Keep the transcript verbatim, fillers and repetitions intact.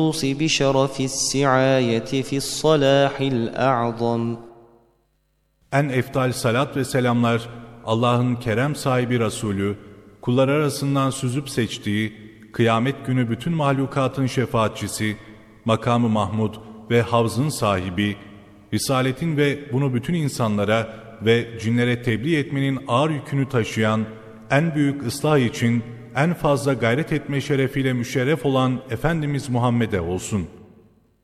بشرف السعاية في الصلاح الأعظم. En eftal salat ve selamlar Allah'ın kerem sahibi Resulü, kullar arasından süzüp seçtiği, kıyamet günü bütün mahlukatın şefaatçisi, makamı Mahmud ve havzın sahibi, Risaletin ve bunu bütün insanlara ve cinlere tebliğ etmenin ağır yükünü taşıyan, en büyük ıslah için en fazla gayret etme şerefiyle müşerref olan Efendimiz Muhammed'e olsun.